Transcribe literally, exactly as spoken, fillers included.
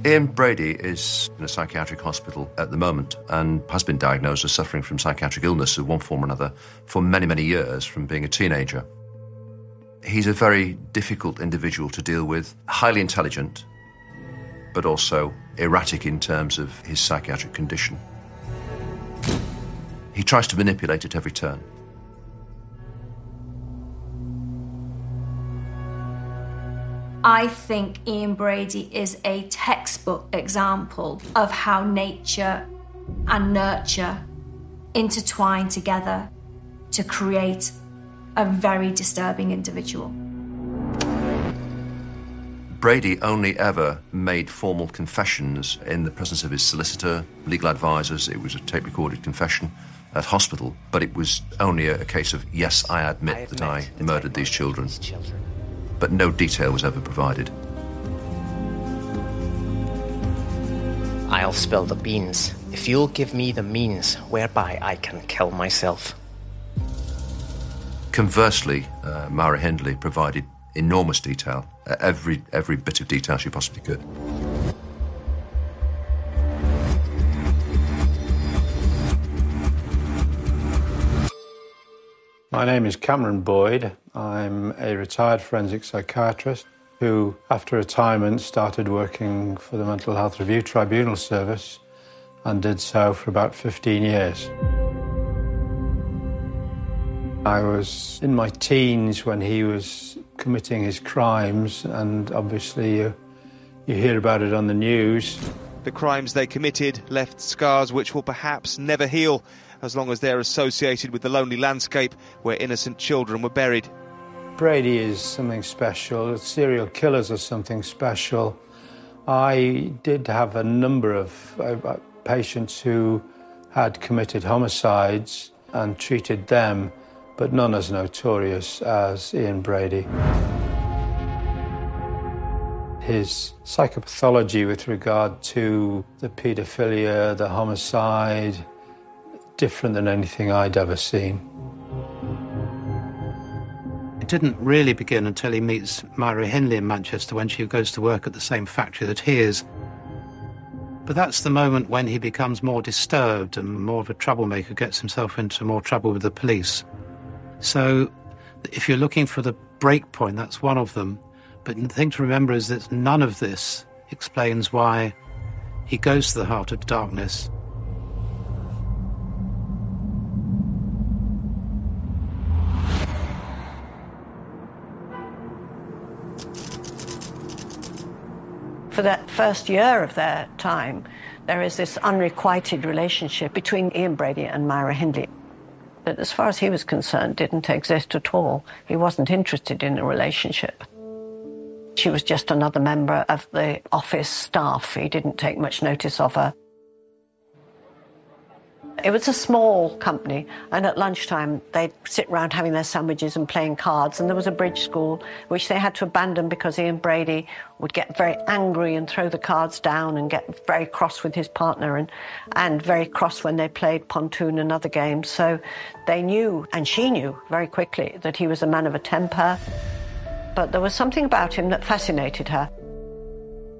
Ian Brady is in a psychiatric hospital at the moment and has been diagnosed as suffering from psychiatric illness of one form or another for many, many years from being a teenager. He's a very difficult individual to deal with, highly intelligent, but also erratic in terms of his psychiatric condition. He tries to manipulate at every turn. I think Ian Brady is a textbook example of how nature and nurture intertwine together to create a very disturbing individual. Brady only ever made formal confessions in the presence of his solicitor, legal advisors. It was a tape-recorded confession at hospital, but it was only a, a case of, yes, I admit, I admit that I that murdered I these children. These children. But no detail was ever provided. I'll spill the beans if you'll give me the means whereby I can kill myself. Conversely, uh, Myra Hindley provided enormous detail, uh, every, every bit of detail she possibly could. My name is Cameron Boyd. I'm a retired forensic psychiatrist who, after retirement, started working for the Mental Health Review Tribunal Service and did so for about fifteen years. I was in my teens when he was committing his crimes, and obviously you, you hear about it on the news. The crimes they committed left scars which will perhaps never heal, as long as they're associated with the lonely landscape where innocent children were buried. Brady is something special. Serial killers are something special. I did have a number of uh, patients who had committed homicides and treated them, but none as notorious as Ian Brady. His psychopathology with regard to the paedophilia, the homicide, different than anything I'd ever seen. It didn't really begin until he meets Myra Hindley in Manchester when she goes to work at the same factory that he is. But that's the moment when he becomes more disturbed and more of a troublemaker, gets himself into more trouble with the police. So if you're looking for the break point, that's one of them. But the thing to remember is that none of this explains why he goes to the heart of darkness. For that first year of their time, there is this unrequited relationship between Ian Brady and Myra Hindley that, as far as he was concerned, didn't exist at all. He wasn't interested in a relationship. She was just another member of the office staff. He didn't take much notice of her. It was a small company, and at lunchtime they'd sit round having their sandwiches and playing cards, and there was a bridge school which they had to abandon because Ian Brady would get very angry and throw the cards down and get very cross with his partner, and, and very cross when they played pontoon and other games. So they knew, and she knew very quickly, that he was a man of a temper. But there was something about him that fascinated her.